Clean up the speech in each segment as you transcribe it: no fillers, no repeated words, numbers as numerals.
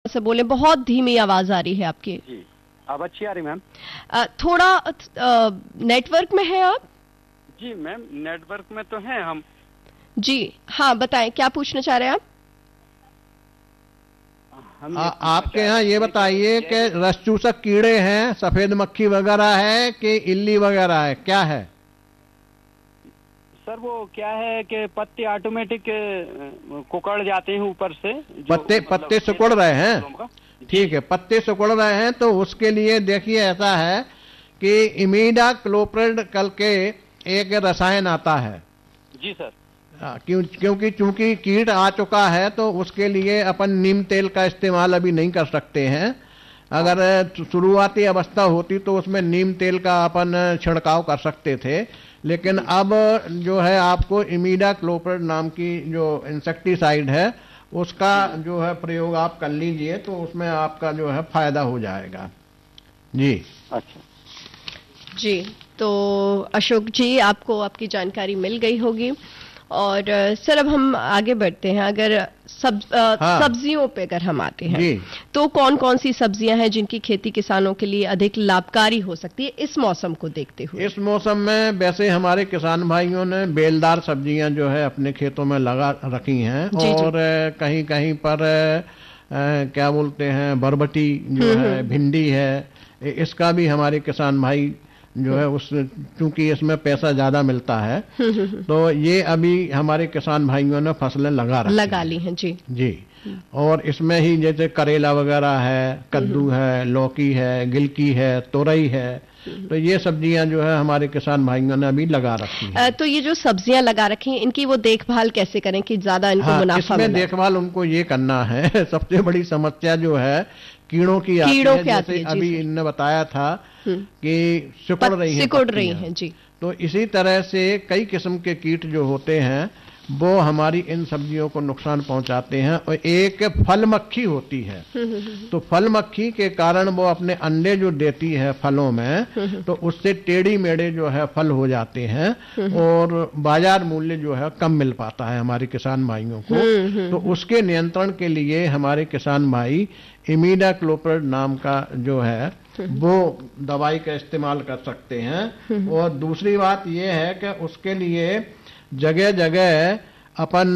से बोले, बहुत धीमी आवाज आ रही है आपकी। जी, अब अच्छी आ रही मैम? थोड़ा नेटवर्क में है आप? जी मैम, नेटवर्क में तो हैं हम। जी हाँ, बताएं क्या पूछना चाह रहे हैं आप? आपके यहाँ ये बताइए कि रस चूसक कीड़े हैं, सफेद मक्खी वगैरह है कि इल्ली वगैरह है, क्या है? सर वो क्या है कि पत्ते ऑटोमेटिक कुकड़ जाते हैं ऊपर से। पत्ते सिकुड़ रहे हैं? ठीक है, पत्ते सिकुड़ रहे हैं तो उसके लिए देखिए ऐसा है कि इमिडाक्लोप्रिड कल के एक रसायन आता है। जी सर। क्योंकि चूंकि कीट आ चुका है तो उसके लिए अपन नीम तेल का इस्तेमाल अभी नहीं कर सकते हैं। अगर शुरुआती अवस्था होती तो उसमें नीम तेल का अपन छिड़काव कर सकते थे, लेकिन अब जो है आपको इमिडाक्लोप्रिड नाम की जो इंसेक्टिसाइड है उसका जो है प्रयोग आप कर लीजिए तो उसमें आपका जो है फायदा हो जाएगा। जी अच्छा जी, तो अशोक जी आपको आपकी जानकारी मिल गई होगी। और सर अब हम आगे बढ़ते हैं। अगर सब्जियों पे अगर हम आते हैं तो कौन कौन सी सब्जियां हैं जिनकी खेती किसानों के लिए अधिक लाभकारी हो सकती है इस मौसम को देखते हुए? इस मौसम में वैसे हमारे किसान भाइयों ने बेलदार सब्जियां जो है अपने खेतों में लगा रखी हैं। और कहीं कहीं पर क्या बोलते हैं बरबटी जो है, भिंडी है, इसका भी हमारे किसान भाई जो है उस चूंकि इसमें पैसा ज्यादा मिलता है तो ये अभी हमारे किसान भाइयों ने फसलें लगा ली हैं। जी जी। और इसमें ही जैसे करेला वगैरह है, कद्दू है, लौकी है, गिलकी है, तोरई है, तो ये सब्जियां जो है हमारे किसान भाइयों ने अभी लगा रखी है। तो ये जो सब्जियां लगा रखी हैं इनकी वो देखभाल कैसे करें कि ज्यादा इनको मुनाफा मिले? इसमें देखभाल उनको ये करना है, सबसे बड़ी समस्या जो है कीड़ों की आती है। जैसे अभी इनने बताया था कि सिकुड़ रही हैं। जी। तो इसी तरह से कई किस्म के कीट जो होते हैं वो हमारी इन सब्जियों को नुकसान पहुंचाते हैं। और एक फल मक्खी होती है, तो फल मक्खी के कारण वो अपने अंडे जो देती है फलों में, तो उससे टेढ़ी मेढ़े जो है फल हो जाते हैं और बाजार मूल्य जो है कम मिल पाता है हमारे किसान भाइयों को। तो उसके नियंत्रण के लिए हमारे किसान भाई इमिडाक्लोप्रिड नाम का जो है वो दवाई का इस्तेमाल कर सकते हैं। और दूसरी बात ये है कि उसके लिए जगह जगह अपन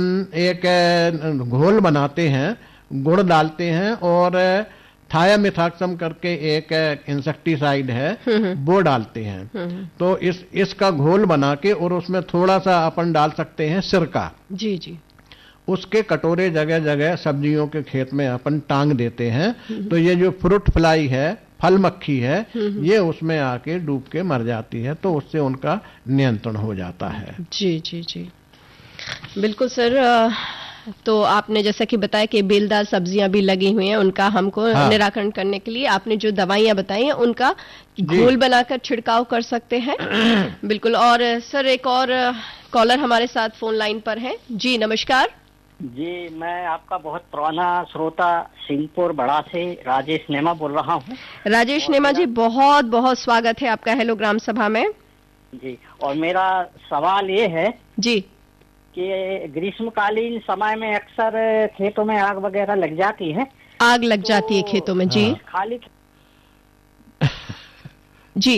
एक घोल बनाते हैं, गुड़ डालते हैं और थायामिथाक्सम करके एक इंसेक्टिसाइड है वो डालते हैं। तो इसका घोल बना के और उसमें थोड़ा सा अपन डाल सकते हैं सिरका। जी जी। उसके कटोरे जगह जगह सब्जियों के खेत में अपन टांग देते हैं तो ये जो फ्रूट फ्लाई है, फल मक्खी है, ये उसमें आके डूब के मर जाती है, तो उससे उनका नियंत्रण हो जाता है। जी जी जी, बिल्कुल सर। तो आपने जैसा कि बताया कि बेलदार सब्जियां भी लगी हुई हैं, उनका हमको निराकरण करने के लिए आपने जो दवाइयां बताई हैं उनका घोल बनाकर छिड़काव कर सकते हैं। बिल्कुल। और सर एक और कॉलर हमारे साथ फोन लाइन पर है। जी नमस्कार। जी, मैं आपका बहुत पुराना श्रोता सिंहपुर बड़ा से राजेश नेमा बोल रहा हूँ। राजेश नेमा जी, बहुत बहुत स्वागत है आपका हेलो ग्राम सभा में। जी, और मेरा सवाल ये है जी कि ग्रीष्मकालीन समय में अक्सर खेतों में आग वगैरह लग जाती है। आग लग जाती है खेतों में? जी खाली जी,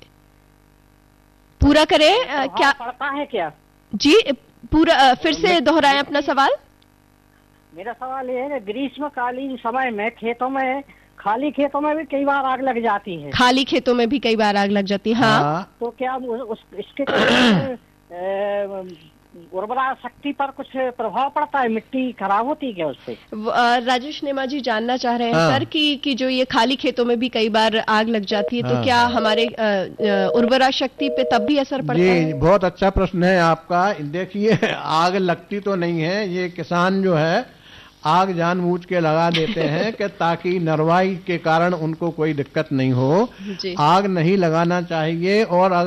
पूरा करें क्या पड़ता है क्या? जी पूरा फिर से दोहराएं अपना सवाल। मेरा सवाल ये है, ग्रीष्मकालीन समय में खेतों में, खाली खेतों में भी कई बार आग लग जाती है। खाली खेतों में भी कई बार आग लग जाती है। हाँ। तो क्या इसके उर्वरा शक्ति पर कुछ प्रभाव पड़ता है? मिट्टी खराब होती है क्या उससे? राजेश नेमा जी जानना चाह रहे हैं सर कि जो ये खाली खेतों में भी कई बार आग लग जाती है तो क्या हमारे उर्वरा शक्ति पे तब भी असर पड़ता है? जी, बहुत अच्छा प्रश्न है आपका। देखिए, आग लगती तो नहीं है, ये किसान जो है आग जानबूझ के लगा देते हैं कि ताकि नरवाई के कारण उनको कोई दिक्कत नहीं हो। आग नहीं लगाना चाहिए। और